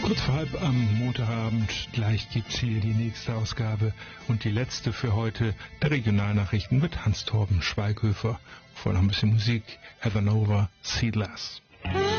Kurz vor halb am Montagabend, gleich gibt's hier die nächste Ausgabe und die letzte für heute der Regionalnachrichten mit Hans-Torben Schweighöfer. Vorher noch ein bisschen Musik, Heather Nova, Seedless.